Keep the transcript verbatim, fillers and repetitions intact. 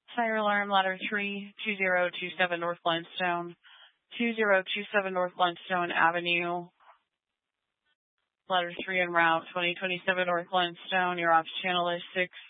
Fire alarm, ladder three, two zero two seven North Limestone, two zero two seven North Limestone Avenue. Ladder three en route, twenty twenty-seven North Limestone. Your ops channel is six